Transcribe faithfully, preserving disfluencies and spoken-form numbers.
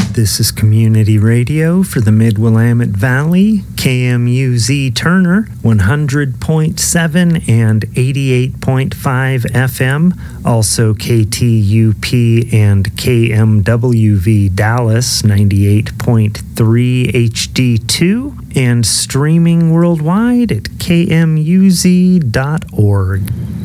This is Community Radio for the Mid-Willamette Valley, K M U Z Turner, one hundred point seven and eighty-eight point five F M, also K T U P and K M W V Dallas, ninety-eight point three H D two, and streaming worldwide at K M U Z dot org.